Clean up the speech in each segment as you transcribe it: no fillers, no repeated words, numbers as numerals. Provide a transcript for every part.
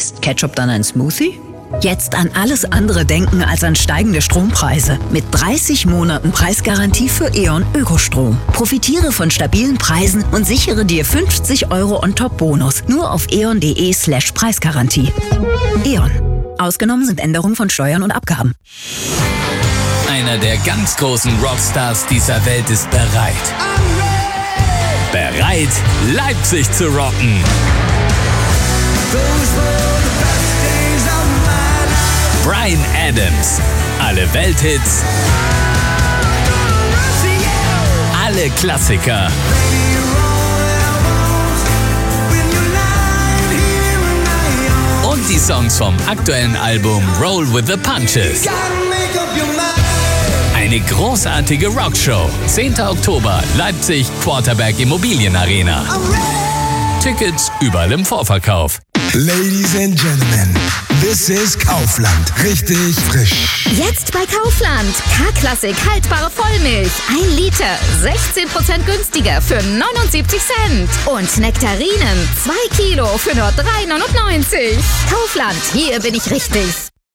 Ist Ketchup dann ein Smoothie? Jetzt an alles andere denken als an steigende Strompreise. Mit 30 Monaten Preisgarantie für E.ON Ökostrom. Profitiere von stabilen Preisen und sichere dir 50 € on-top-Bonus. Nur auf eon.de/Preisgarantie. E.ON. Ausgenommen sind Änderungen von Steuern und Abgaben. Einer der ganz großen Rockstars dieser Welt ist bereit. Bereit, Leipzig zu rocken. Bryan Adams. Alle Welthits. Alle Klassiker. Und die Songs vom aktuellen Album Roll with the Punches. Eine großartige Rockshow. 10. Oktober, Leipzig, Quarterberg Immobilienarena. Tickets überall im Vorverkauf. Ladies and Gentlemen, this is Kaufland. Richtig frisch. Jetzt bei Kaufland. K-Klassik haltbare Vollmilch. 1 Liter. 16% günstiger für 79 Cent. Und Nektarinen. 2 Kilo für nur 3,99. Kaufland. Hier bin ich richtig.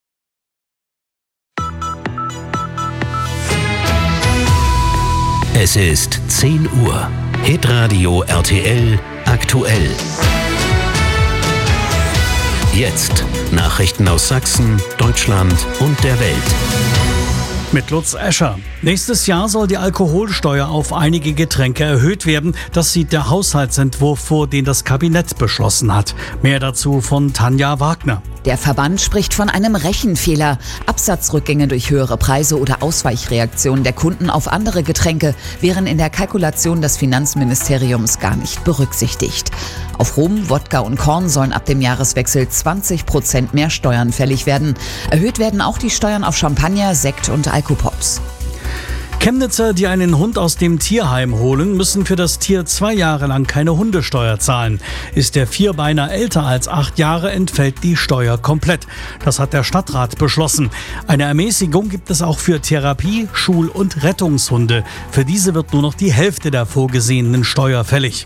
Es ist 10 Uhr. Hitradio RTL aktuell. Jetzt Nachrichten aus Sachsen, Deutschland und der Welt. Mit Lutz Escher. Nächstes Jahr soll die Alkoholsteuer auf einige Getränke erhöht werden. Das sieht der Haushaltsentwurf vor, den das Kabinett beschlossen hat. Mehr dazu von Tanja Wagner. Der Verband spricht von einem Rechenfehler. Absatzrückgänge durch höhere Preise oder Ausweichreaktionen der Kunden auf andere Getränke wären in der Kalkulation des Finanzministeriums gar nicht berücksichtigt. Auf Rum, Wodka und Korn sollen ab dem Jahreswechsel 20% mehr Steuern fällig werden. Erhöht werden auch die Steuern auf Champagner, Sekt und Alkopops. Chemnitzer, die einen Hund aus dem Tierheim holen, müssen für das Tier 2 Jahre lang keine Hundesteuer zahlen. Ist der Vierbeiner älter als 8 Jahre, entfällt die Steuer komplett. Das hat der Stadtrat beschlossen. Eine Ermäßigung gibt es auch für Therapie-, Schul- und Rettungshunde. Für diese wird nur noch die Hälfte der vorgesehenen Steuer fällig.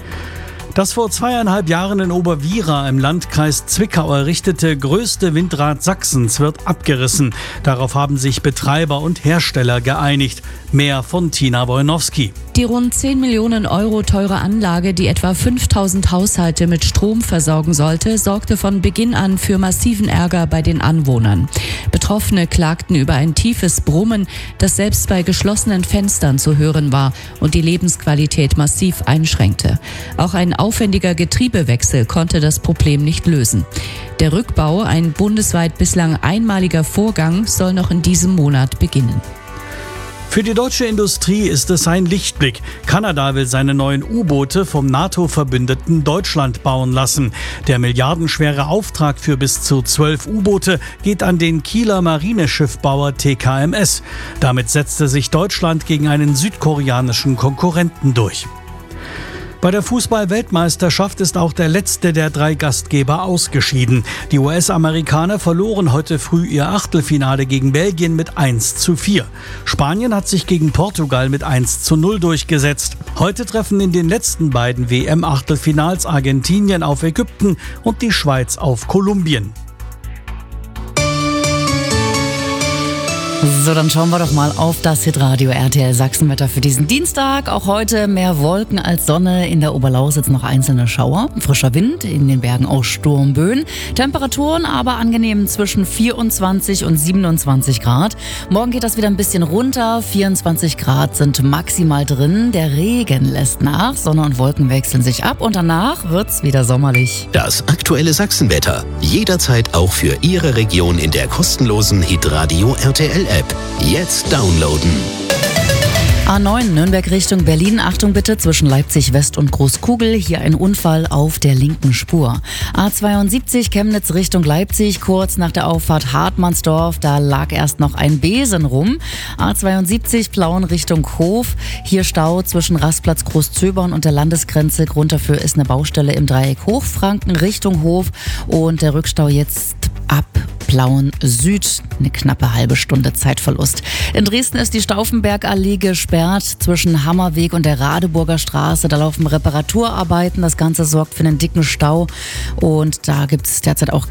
Das vor 2,5 Jahren in Oberwiera im Landkreis Zwickau errichtete größte Windrad Sachsens wird abgerissen. Darauf haben sich Betreiber und Hersteller geeinigt. Mehr von Tina Wojnowski. Die rund 10 Millionen € teure Anlage, die etwa 5000 Haushalte mit Strom versorgen sollte, sorgte von Beginn an für massiven Ärger bei den Anwohnern. Betroffene klagten über ein tiefes Brummen, das selbst bei geschlossenen Fenstern zu hören war und die Lebensqualität massiv einschränkte. Auch ein aufwendiger Getriebewechsel konnte das Problem nicht lösen. Der Rückbau, ein bundesweit bislang einmaliger Vorgang, soll noch in diesem Monat beginnen. Für die deutsche Industrie ist es ein Lichtblick. Kanada will seine neuen U-Boote vom NATO-Verbündeten Deutschland bauen lassen. Der milliardenschwere Auftrag für bis zu 12 U-Boote geht an den Kieler Marineschiffbauer TKMS. Damit setzte sich Deutschland gegen einen südkoreanischen Konkurrenten durch. Bei der Fußball-Weltmeisterschaft ist auch der letzte der 3 Gastgeber ausgeschieden. Die US-Amerikaner verloren heute früh ihr Achtelfinale gegen Belgien mit 1:4. Spanien hat sich gegen Portugal mit 1:0 durchgesetzt. Heute treffen in den letzten beiden WM-Achtelfinals Argentinien auf Ägypten und die Schweiz auf Kolumbien. So, dann schauen wir doch mal auf das Hitradio RTL Sachsenwetter für diesen Dienstag. Auch heute mehr Wolken als Sonne, in der Oberlausitz noch einzelne Schauer. Frischer Wind, in den Bergen auch Sturmböen. Temperaturen aber angenehm zwischen 24 und 27 Grad. Morgen geht das wieder ein bisschen runter. 24 Grad sind maximal drin. Der Regen lässt nach. Sonne und Wolken wechseln sich ab und danach wird's wieder sommerlich. Das aktuelle Sachsenwetter. Jederzeit auch für Ihre Region in der kostenlosen Hitradio RTL App. Jetzt downloaden. A9 Nürnberg Richtung Berlin. Achtung bitte, zwischen Leipzig West und Großkugel. Hier ein Unfall auf der linken Spur. A72 Chemnitz Richtung Leipzig. Kurz nach der Auffahrt Hartmannsdorf. Da lag erst noch ein Besen rum. A72 Plauen Richtung Hof. Hier Stau zwischen Rastplatz Großzöbern und der Landesgrenze. Grund dafür ist eine Baustelle im Dreieck Hochfranken Richtung Hof. Und der Rückstau jetzt ab Plauen Süd, eine knappe halbe Stunde Zeitverlust. In Dresden ist die Stauffenbergallee gesperrt zwischen Hammerweg und der Radeburger Straße. Da laufen Reparaturarbeiten. Das Ganze sorgt für einen dicken Stau und da gibt es derzeit auch